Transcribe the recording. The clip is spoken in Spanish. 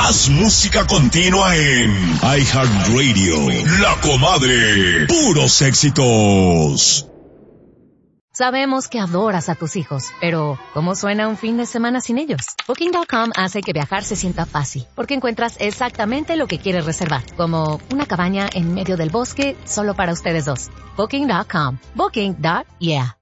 Más música continua en iHeartRadio. La Comadre. Puros éxitos. Sabemos que adoras a tus hijos, pero ¿cómo suena un fin de semana sin ellos? Booking.com hace que viajar se sienta fácil, porque encuentras exactamente lo que quieres reservar, como una cabaña en medio del bosque solo para ustedes dos. Booking.com. Booking.yeah.